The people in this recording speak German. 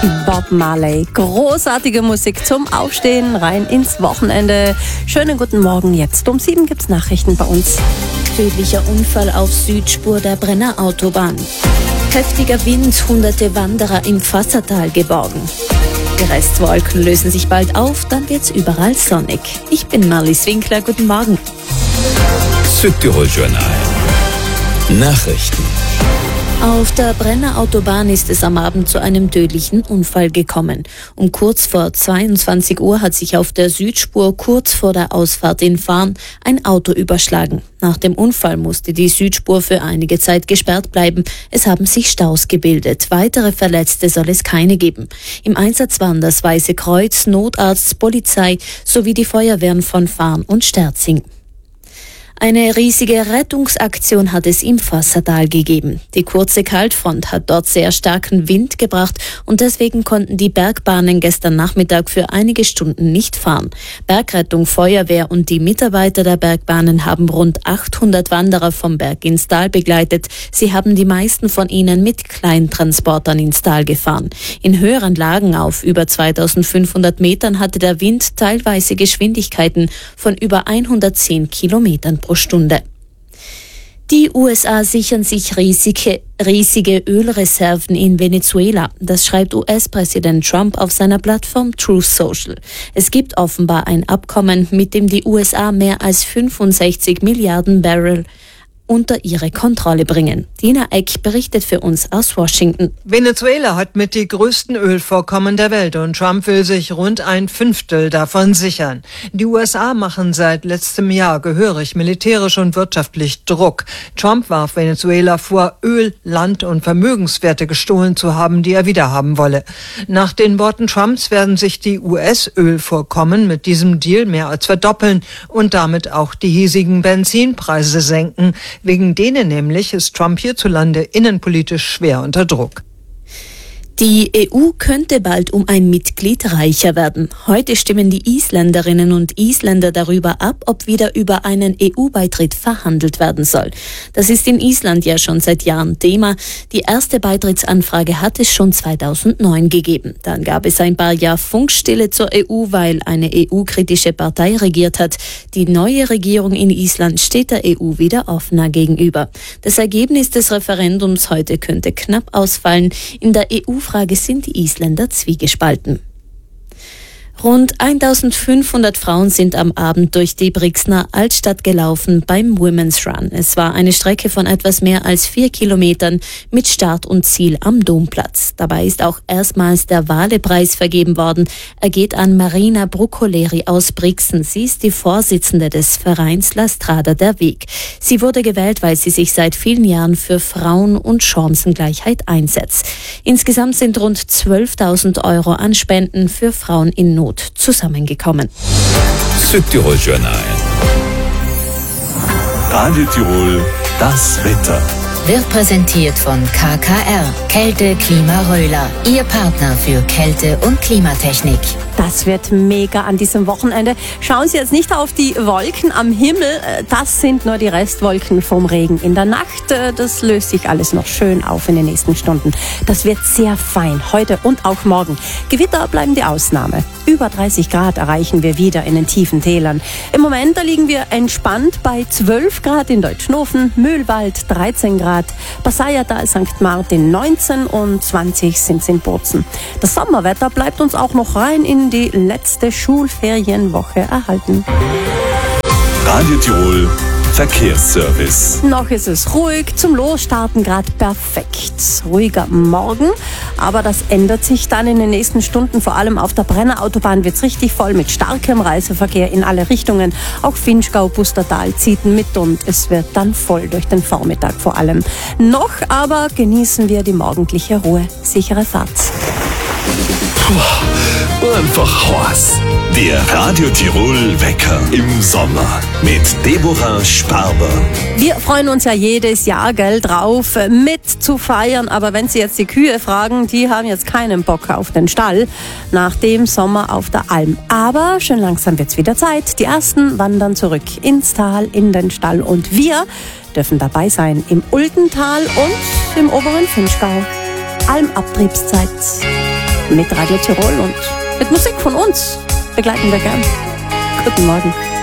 Bob Marley. Großartige Musik zum Aufstehen, rein ins Wochenende. Schönen guten Morgen. Jetzt um 7 gibt's Nachrichten bei uns. Tödlicher Unfall auf Südspur der Brenner Autobahn. Heftiger Wind, hunderte Wanderer im Fassertal geborgen. Die Restwolken lösen sich bald auf, dann wird's überall sonnig. Ich bin Marlies Winkler, guten Morgen. Südtirol Journal. Nachrichten. Auf der Brenner Autobahn ist es am Abend zu einem tödlichen Unfall gekommen. Um kurz vor 22 Uhr hat sich auf der Südspur kurz vor der Ausfahrt in Farn ein Auto überschlagen. Nach dem Unfall musste die Südspur für einige Zeit gesperrt bleiben. Es haben sich Staus gebildet. Weitere Verletzte soll es keine geben. Im Einsatz waren das Weiße Kreuz, Notarzt, Polizei sowie die Feuerwehren von Farn und Sterzing. Eine riesige Rettungsaktion hat es im Fassertal gegeben. Die kurze Kaltfront hat dort sehr starken Wind gebracht und deswegen konnten die Bergbahnen gestern Nachmittag für einige Stunden nicht fahren. Bergrettung, Feuerwehr und die Mitarbeiter der Bergbahnen haben rund 800 Wanderer vom Berg ins Tal begleitet. Sie haben die meisten von ihnen mit Kleintransportern ins Tal gefahren. In höheren Lagen auf über 2500 Metern hatte der Wind teilweise Geschwindigkeiten von über 110 Kilometern pro Stunde. Die USA sichern sich riesige Ölreserven in Venezuela. Das schreibt US-Präsident Trump auf seiner Plattform Truth Social. Es gibt offenbar ein Abkommen, mit dem die USA mehr als 65 Milliarden Barrel unter ihre Kontrolle bringen. Dina Eck berichtet für uns aus Washington. Venezuela hat mit die größten Ölvorkommen der Welt und Trump will sich rund 1/5 davon sichern. Die USA machen seit letztem Jahr gehörig militärisch und wirtschaftlich Druck. Trump warf Venezuela vor, Öl, Land und Vermögenswerte gestohlen zu haben, die er wiederhaben wolle. Nach den Worten Trumps werden sich die US-Ölvorkommen mit diesem Deal mehr als verdoppeln und damit auch die hiesigen Benzinpreise senken. Wegen denen nämlich ist Trump hierzulande innenpolitisch schwer unter Druck. Die EU könnte bald um ein Mitglied reicher werden. Heute stimmen die Isländerinnen und Isländer darüber ab, ob wieder über einen EU-Beitritt verhandelt werden soll. Das ist in Island ja schon seit Jahren Thema. Die erste Beitrittsanfrage hat es schon 2009 gegeben. Dann gab es ein paar Jahre Funkstille zur EU, weil eine EU-kritische Partei regiert hat. Die neue Regierung in Island steht der EU wieder offener gegenüber. Das Ergebnis des Referendums heute könnte knapp ausfallen. In der EU-Frage sind die Isländer zwiegespalten. Rund 1500 Frauen sind am Abend durch die Brixner Altstadt gelaufen beim Women's Run. Es war eine Strecke von etwas mehr als 4 Kilometern mit Start und Ziel am Domplatz. Dabei ist auch erstmals der Wale-Preis vergeben worden. Er geht an Marina Bruccoleri aus Brixen. Sie ist die Vorsitzende des Vereins La Strada der Weg. Sie wurde gewählt, weil sie sich seit vielen Jahren für Frauen- und Chancengleichheit einsetzt. Insgesamt sind rund 12.000 Euro an Spenden für Frauen in Not zusammengekommen. Südtirol Journal. Radio Tirol, das Wetter. Wird präsentiert von KKR, Kälte Klima Röhler, Ihr Partner für Kälte- und Klimatechnik. Das wird mega an diesem Wochenende. Schauen Sie jetzt nicht auf die Wolken am Himmel. Das sind nur die Restwolken vom Regen in der Nacht. Das löst sich alles noch schön auf in den nächsten Stunden. Das wird sehr fein, heute und auch morgen. Gewitter bleiben die Ausnahme. Über 30 Grad erreichen wir wieder in den tiefen Tälern. Im Moment, da liegen wir entspannt bei 12 Grad in Deutschnofen, Mühlwald 13 Grad, Passaiata, St. Martin 19 und 20 sind es in Bozen. Das Sommerwetter bleibt uns auch noch rein in die letzte Schulferienwoche erhalten. Radio Tirol Verkehrsservice. Noch ist es ruhig, zum Losstarten gerade perfekt. Ruhiger Morgen, aber das ändert sich dann in den nächsten Stunden. Vor allem auf der Brenner Autobahn wird es richtig voll mit starkem Reiseverkehr in alle Richtungen. Auch Vinschgau, Pustertal zieht mit und es wird dann voll durch den Vormittag vor allem. Noch aber genießen wir die morgendliche Ruhe. Sichere Fahrt. Einfach heiß. Der Radio Tirol Wecker im Sommer mit Deborah Sparber. Wir freuen uns ja jedes Jahr, gell, drauf, mit zu feiern. Aber wenn Sie jetzt die Kühe fragen, die haben jetzt keinen Bock auf den Stall nach dem Sommer auf der Alm. Aber schön langsam wird's wieder Zeit. Die ersten wandern zurück ins Tal, in den Stall. Und wir dürfen dabei sein im Ultental und im oberen Vinschgau. Almabtriebszeit. mit Radio Tirol und mit Musik von uns begleiten wir gern. Guten Morgen.